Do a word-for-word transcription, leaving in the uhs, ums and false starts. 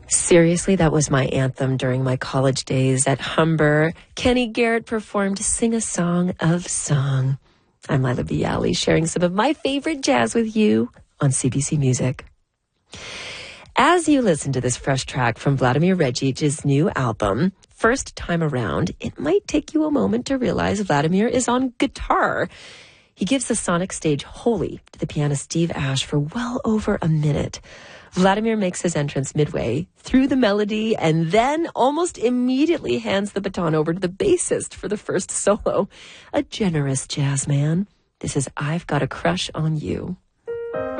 Seriously, that was my anthem during my college days at Humber. Kenny Garrett performed Sing a Song of Song. I'm Lila Bialy, sharing some of my favorite jazz with you on C B C Music. As you listen to this fresh track from Vladimir Regic's new album, First Time Around, it might take you a moment to realize Vladimir is on guitar. He gives the sonic stage wholly to the pianist Steve Ash for well over a minute. Vladimir makes his entrance midway through the melody and then almost immediately hands the baton over to the bassist for the first solo. A generous jazz man. This is I've Got a Crush on You.